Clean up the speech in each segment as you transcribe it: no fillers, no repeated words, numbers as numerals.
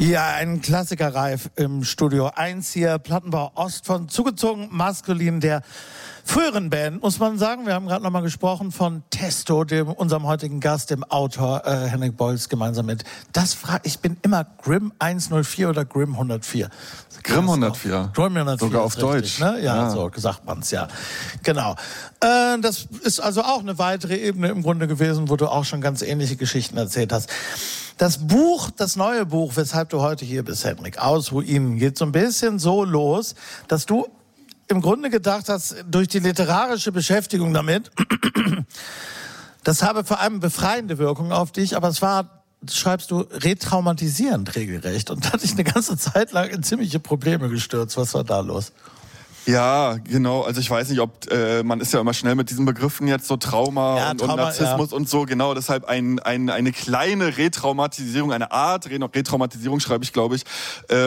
Ja, ein Klassiker reif im Studio 1 hier, Plattenbau Ost von Zugezogen Maskulin, der früheren Band, muss man sagen. Wir haben gerade nochmal gesprochen von Testo, unserem heutigen Gast, dem Autor Henrik Bolz, gemeinsam mit, ich bin immer Grimm 104 oder Grimm 104? Grimm 104. Grimm 104. Sogar auf richtig, Deutsch. Ne? Ja, so sagt man's, ja. Genau. Das ist also auch eine weitere Ebene im Grunde gewesen, wo du auch schon ganz ähnliche Geschichten erzählt hast. Das neue Buch, weshalb du heute hier bist, Henrik, Aus Ruinen, geht so ein bisschen so los, dass du im Grunde gedacht hast, durch die literarische Beschäftigung damit, das habe vor allem befreiende Wirkung auf dich, aber es war, schreibst du, retraumatisierend regelrecht. Und da hatte ich eine ganze Zeit lang in ziemliche Probleme gestürzt. Was war da los? Ja, genau. Also ich weiß nicht, ob man ist ja immer schnell mit diesen Begriffen jetzt so Trauma und Narzissmus und so. Genau, deshalb eine kleine Retraumatisierung, eine Art Retraumatisierung schreibe ich, glaube ich.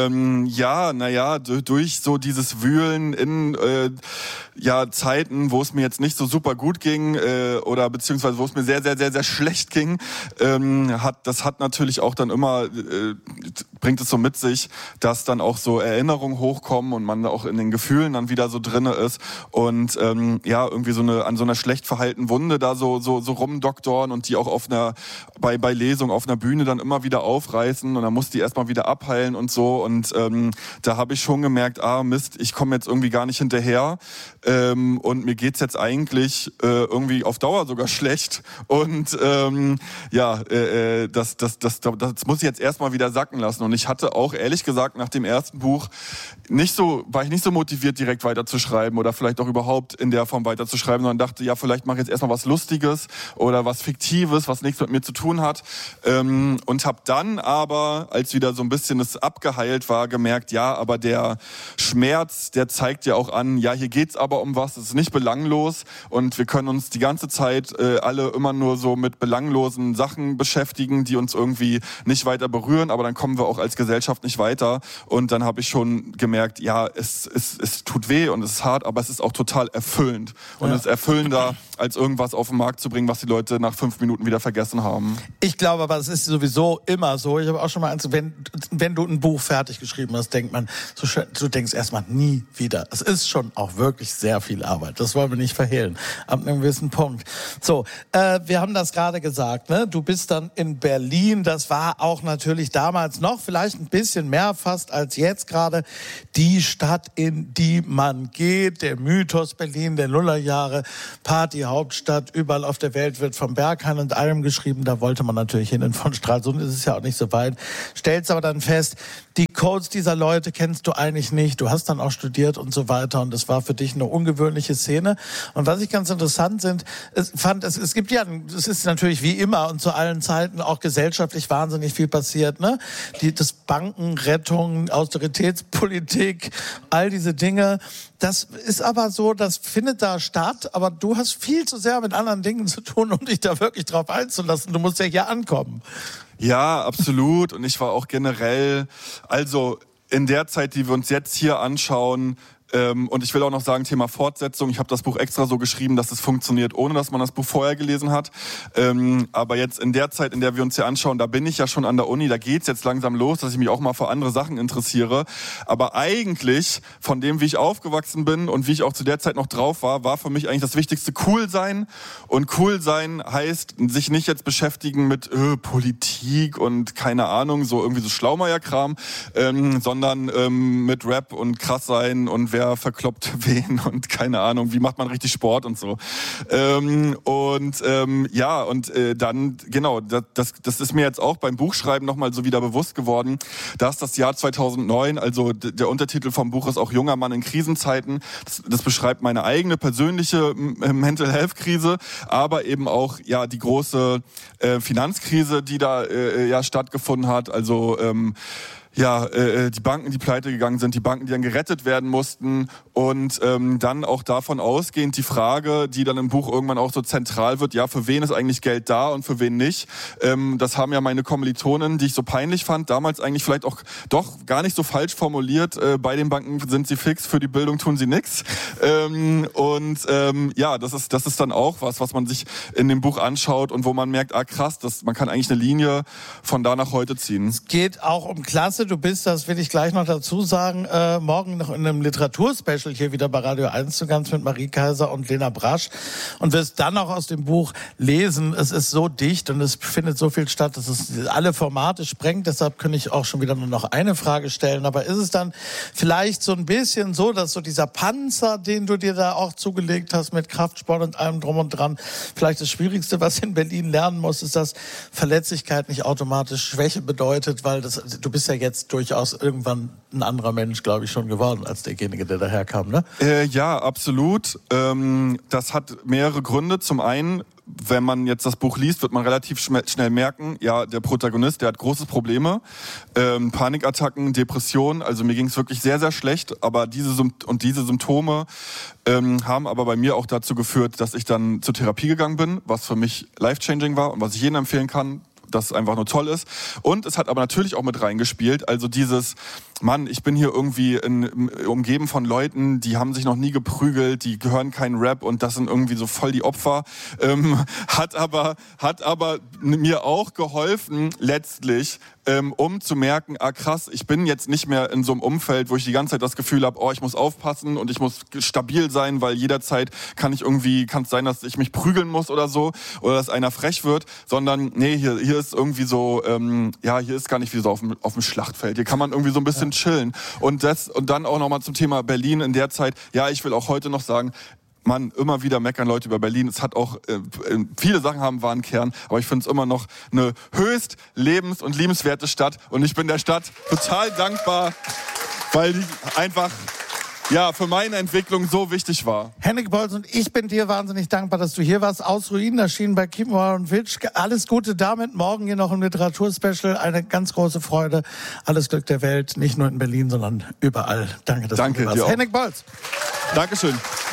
Durch so dieses Wühlen in Zeiten, wo es mir jetzt nicht so super gut ging oder beziehungsweise wo es mir sehr, sehr, sehr, sehr schlecht ging, hat natürlich auch dann immer bringt es so mit sich, dass dann auch so Erinnerungen hochkommen und man auch in den Gefühlen dann wieder so drinne ist und irgendwie an so einer schlecht verheilten Wunde da so rumdoktoren und die auch bei Lesung auf einer Bühne dann immer wieder aufreißen und dann muss die erstmal wieder abheilen und so und da habe ich schon gemerkt, Mist, ich komme jetzt irgendwie gar nicht hinterher und mir geht's jetzt eigentlich irgendwie auf Dauer sogar schlecht und das muss ich jetzt erstmal wieder sacken lassen und ich hatte auch ehrlich gesagt nach dem ersten Buch war ich nicht so motiviert, direkt weiterzuschreiben oder vielleicht auch überhaupt in der Form weiterzuschreiben, sondern dachte, ja, vielleicht mache ich jetzt erstmal was Lustiges oder was Fiktives, was nichts mit mir zu tun hat. Und habe dann aber, als wieder so ein bisschen es abgeheilt war, gemerkt, ja, aber der Schmerz, der zeigt ja auch an, ja, hier geht's aber um was, es ist nicht belanglos und wir können uns die ganze Zeit alle immer nur so mit belanglosen Sachen beschäftigen, die uns irgendwie nicht weiter berühren, aber dann kommen wir auch als Gesellschaft nicht weiter. Und dann habe ich schon gemerkt, ja, es tut weh und es ist hart, aber es ist auch total erfüllend. Und es ist erfüllender, als irgendwas auf den Markt zu bringen, was die Leute nach 5 Minuten wieder vergessen haben. Ich glaube aber, es ist sowieso immer so. Ich habe auch schon mal wenn du ein Buch fertig geschrieben hast, denkt man, du denkst erstmal nie wieder. Es ist schon auch wirklich sehr viel Arbeit. Das wollen wir nicht verhehlen. Ab einem gewissen Punkt. So, wir haben das gerade gesagt, ne? Du bist dann in Berlin. Das war auch natürlich damals noch vielleicht ein bisschen mehr fast als jetzt gerade die Stadt, in die man geht. Der Mythos Berlin der Nullerjahre, Partyhauptstadt, überall auf der Welt wird vom Berghain und allem geschrieben. Da wollte man natürlich hin. Und von Stralsund ist es ja auch nicht so weit. Stellst aber dann fest, die Codes dieser Leute kennst du eigentlich nicht. Du hast dann auch studiert und so weiter. Und das war für dich eine ungewöhnliche Szene. Und was ich ganz interessant es gibt ja, es ist natürlich wie immer und zu allen Zeiten auch gesellschaftlich wahnsinnig viel passiert, ne? Das Bankenrettung, Austeritätspolitik, all diese Dinge. Das ist aber so, das findet da statt, aber du hast viel zu sehr mit anderen Dingen zu tun, um dich da wirklich drauf einzulassen. Du musst ja hier ankommen. Ja, absolut. Und ich war auch generell, also in der Zeit, die wir uns jetzt hier anschauen, und ich will auch noch sagen, Thema Fortsetzung. Ich habe das Buch extra so geschrieben, dass es funktioniert, ohne dass man das Buch vorher gelesen hat. Aber jetzt in der Zeit, in der wir uns hier anschauen, da bin ich ja schon an der Uni, da geht's jetzt langsam los, dass ich mich auch mal für andere Sachen interessiere. Aber eigentlich, von dem, wie ich aufgewachsen bin und wie ich auch zu der Zeit noch drauf war für mich eigentlich das Wichtigste cool sein. Und cool sein heißt, sich nicht jetzt beschäftigen mit Politik und keine Ahnung, so irgendwie so Schlaumeier-Kram, sondern mit Rap und krass sein und wer verkloppt wen und keine Ahnung, wie macht man richtig Sport und so. Dann, genau, das ist mir jetzt auch beim Buchschreiben nochmal so wieder bewusst geworden, dass das Jahr 2009, also der Untertitel vom Buch ist auch Junger Mann in Krisenzeiten, das beschreibt meine eigene persönliche Mental Health Krise, aber eben auch ja die große Finanzkrise, die da stattgefunden hat, also die Banken, die pleite gegangen sind, die Banken, die dann gerettet werden mussten und dann auch davon ausgehend die Frage, die dann im Buch irgendwann auch so zentral wird, ja, für wen ist eigentlich Geld da und für wen nicht? Das haben ja meine Kommilitonen, die ich so peinlich fand, damals eigentlich vielleicht auch doch gar nicht so falsch formuliert, bei den Banken sind sie fix, für die Bildung tun sie nix. Das ist dann auch was man sich in dem Buch anschaut und wo man merkt, krass, man kann eigentlich eine Linie von da nach heute ziehen. Es geht auch um Klasse. Du bist, das will ich gleich noch dazu sagen, morgen noch in einem Literaturspecial hier wieder bei Radio 1 zu ganz mit Marie Kaiser und Lena Brasch und wirst dann auch aus dem Buch lesen. Es ist so dicht und es findet so viel statt, dass es alle Formate sprengt. Deshalb kann ich auch schon wieder nur noch eine Frage stellen. Aber ist es dann vielleicht so ein bisschen so, dass so dieser Panzer, den du dir da auch zugelegt hast mit Kraftsport und allem drum und dran, vielleicht das Schwierigste, was in Berlin lernen muss, ist, dass Verletzlichkeit nicht automatisch Schwäche bedeutet, weil du bist ja jetzt durchaus irgendwann ein anderer Mensch, glaube ich, schon geworden als derjenige, der daherkam, ne? Ja, absolut. Das hat mehrere Gründe. Zum einen, wenn man jetzt das Buch liest, wird man relativ schnell merken, ja, der Protagonist, der hat große Probleme, Panikattacken, Depressionen, also mir ging es wirklich sehr, sehr schlecht, aber diese Symptome haben aber bei mir auch dazu geführt, dass ich dann zur Therapie gegangen bin, was für mich life-changing war und was ich jedem empfehlen kann, das einfach nur toll ist. Und es hat aber natürlich auch mit reingespielt, also dieses, Mann, ich bin hier irgendwie umgeben von Leuten, die haben sich noch nie geprügelt, die gehören keinen Rap und das sind irgendwie so voll die Opfer. Hat aber mir auch geholfen, letztlich, um zu merken, krass, ich bin jetzt nicht mehr in so einem Umfeld, wo ich die ganze Zeit das Gefühl habe, ich muss aufpassen und ich muss stabil sein, weil jederzeit kann es sein, dass ich mich prügeln muss oder so, oder dass einer frech wird, sondern nee, hier ist irgendwie so, hier ist gar nicht wie so auf dem Schlachtfeld. Hier kann man irgendwie so ein bisschen chillen. Und dann auch nochmal zum Thema Berlin in der Zeit. Ja, ich will auch heute noch sagen, Mann, immer wieder meckern Leute über Berlin. Es hat auch, viele Sachen waren einen Kern, aber ich finde es immer noch eine höchst lebens- und liebenswerte Stadt. Und ich bin der Stadt total dankbar, weil die einfach für meine Entwicklung so wichtig war. Henrik Bolz und ich bin dir wahnsinnig dankbar, dass du hier warst. Aus Ruinen erschienen bei Kiepenheuer und Witsch. Alles Gute damit. Morgen hier noch im Literaturspecial. Eine ganz große Freude. Alles Glück der Welt. Nicht nur in Berlin, sondern überall. Danke, dass du hier warst. Dir auch. Henrik Bolz. Dankeschön.